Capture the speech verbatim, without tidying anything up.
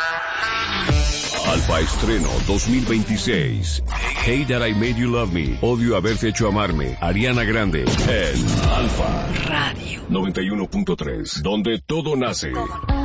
Alfa Estreno dos mil veintiséis. Hate That I Made You Love Me. Odio haberte hecho amarme. Ariana Grande. En Alfa Radio noventa y uno punto tres. Donde todo nace.